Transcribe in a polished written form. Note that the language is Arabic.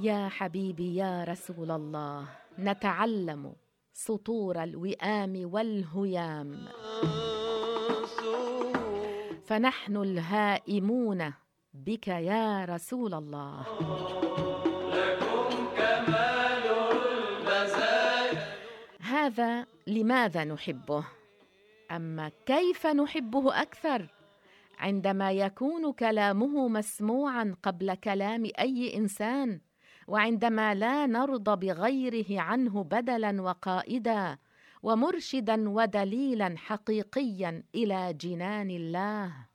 يا حبيبي يا رسول الله، نتعلم سطور الوئام والهيام، فنحن الهائمون بك يا رسول الله. لكم كمال المزايا. هذا لماذا نحبه؟ أما كيف نحبه أكثر؟ عندما يكون كلامه مسموعاً قبل كلام أي إنسان، وعندما لا نرضى بغيره عنه بدلاً وقائداً ومرشداً ودليلاً حقيقياً إلى جنان الله.